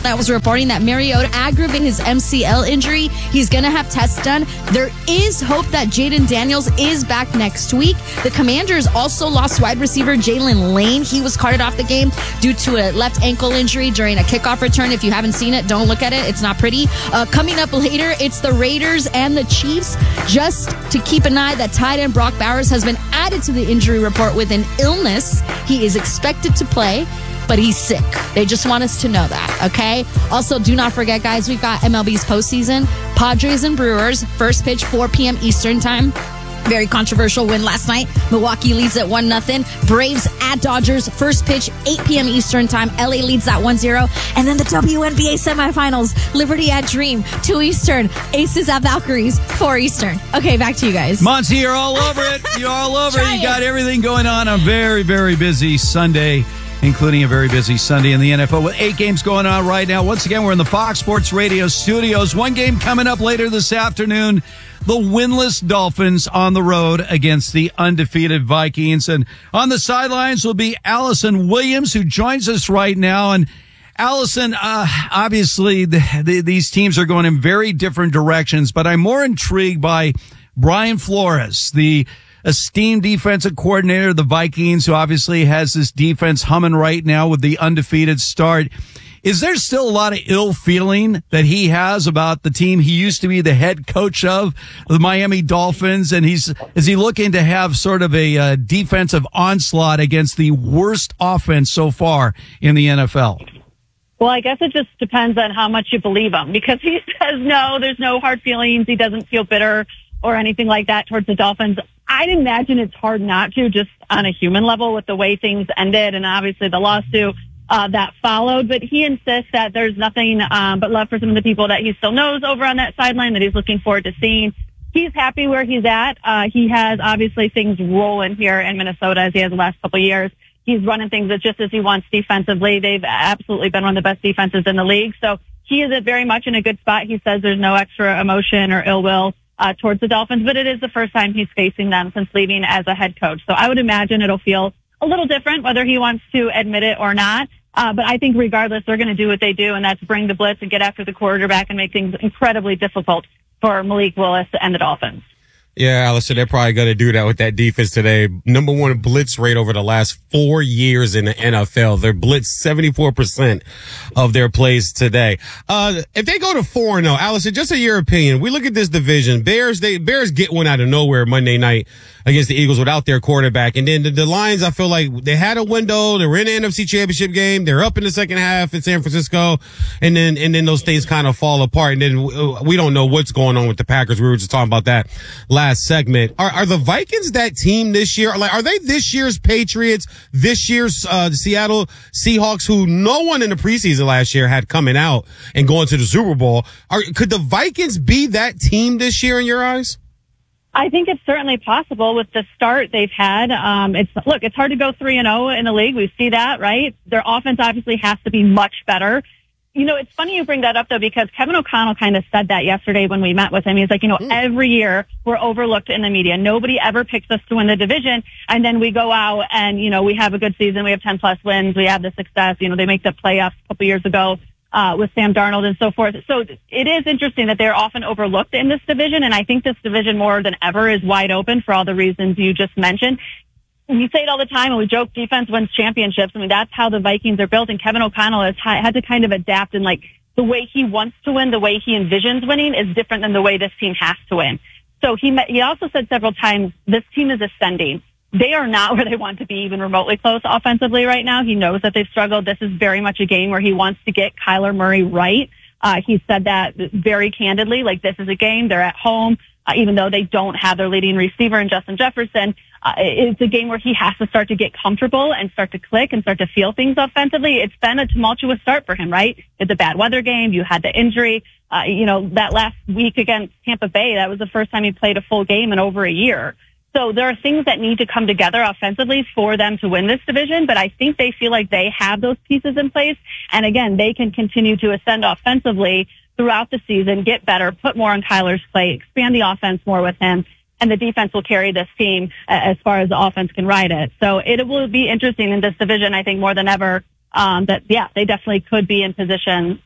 that was reporting that Mariota aggravated his MCL injury. He's going to have tests done. There is hope that Jaden Daniels is back next week. The Commanders also lost wide receiver Jalen Lane. He was carted off the game due to a left ankle injury during a kickoff return. If you haven't seen it, don't look at it. It's not pretty. Coming up later, it's the Raiders and the Chiefs. Just to keep an eye that tight end Brock Bowers has been added to the injury report with an illness. He is expected to play, but he's sick. They just want us to know that, okay? Also, do not forget, guys, we've got MLB's postseason. Padres and Brewers, first pitch 4 p.m. Eastern time. Very controversial win last night. Milwaukee leads at 1-0. Braves at Dodgers, first pitch 8 p.m. Eastern time. LA leads at 1-0. And then the WNBA semifinals. Liberty at Dream, 2 Eastern. Aces at Valkyries, 4 Eastern. Okay, back to you guys. Monty, you're all over it. You're all over it. You got everything going on very, very busy Sunday, including a very busy Sunday in the NFL with 8 games going on right now. Once again, we're in the Fox Sports Radio studios. One game coming up later this afternoon. The winless Dolphins on the road against the undefeated Vikings. And on the sidelines will be Allison Williams, who joins us right now. And Allison, obviously these teams are going in very different directions, but I'm more intrigued by Brian Flores, the esteemed defensive coordinator of the Vikings, who obviously has this defense humming right now with the undefeated start. Is there still a lot of ill feeling that he has about the team he used to be the head coach of, the Miami Dolphins? And is he looking to have sort of a defensive onslaught against the worst offense so far in the NFL? Well, I guess it just depends on how much you believe him, because he says no, there's no hard feelings. He doesn't feel bitter or anything like that towards the Dolphins. I'd imagine it's hard not to, just on a human level, with the way things ended and obviously the lawsuit that followed. But he insists that there's nothing but love for some of the people that he still knows over on that sideline that he's looking forward to seeing. He's happy where he's at. He has obviously things rolling here in Minnesota as he has the last couple of years. He's running things just as he wants defensively. They've absolutely been one of the best defenses in the league. So he is very much in a good spot. He says there's no extra emotion or ill will towards the Dolphins, but it is the first time he's facing them since leaving as a head coach. So I would imagine it'll feel a little different, whether he wants to admit it or not. But I think regardless, they're going to do what they do, and that's bring the blitz and get after the quarterback and make things incredibly difficult for Malik Willis and the Dolphins. Yeah, Allison, they're probably going to do that with that defense today. Number 1 blitz rate over the last 4 years in the NFL. They're blitzed 74% of their plays today. If they go to 4-0, Allison, just in your opinion, we look at this division. Bears get one out of nowhere Monday night against the Eagles without their quarterback. And then the Lions, I feel like they had a window. They were in the NFC Championship game. They're up in the second half in San Francisco. And then those things kind of fall apart. And then we don't know what's going on with the Packers. We were just talking about that last segment. Are the Vikings that team this year? Like, are they this year's Patriots, this year's Seattle Seahawks, who no one in the preseason last year had coming out and going to the Super Bowl? Could the Vikings be that team this year in your eyes? I think it's certainly possible with the start they've had. It's hard to go 3-0 in the league. We see that, right? Their offense obviously has to be much better. You know, it's funny you bring that up, though, because Kevin O'Connell kind of said that yesterday when we met with him. He's like, every year we're overlooked in the media. Nobody ever picks us to win the division. And then we go out and, we have a good season. We have 10-plus wins. We have the success. They make the playoffs a couple years ago with Sam Darnold and so forth. So it is interesting that they're often overlooked in this division. And I think this division more than ever is wide open for all the reasons you just mentioned. We say it all the time, and we joke defense wins championships. I mean, that's how the Vikings are built, and Kevin O'Connell has had to kind of adapt, and like the way he wants to win, the way he envisions winning is different than the way this team has to win. So he also said several times, this team is ascending. They are not where they want to be even remotely close offensively right now. He knows that they've struggled. This is very much a game where he wants to get Kyler Murray right. He said that very candidly, like this is a game, they're at home. Even though they don't have their leading receiver in Justin Jefferson, it's a game where he has to start to get comfortable and start to click and start to feel things offensively. It's been a tumultuous start for him, right? It's a bad weather game. You had the injury. That last week against Tampa Bay, that was the first time he played a full game in over a year. So there are things that need to come together offensively for them to win this division, but I think they feel like they have those pieces in place. And again, they can continue to ascend offensively throughout the season, get better, put more on Kyler's plate, expand the offense more with him, and the defense will carry this team as far as the offense can ride it. So it will be interesting in this division, I think, more than ever, they definitely could be in position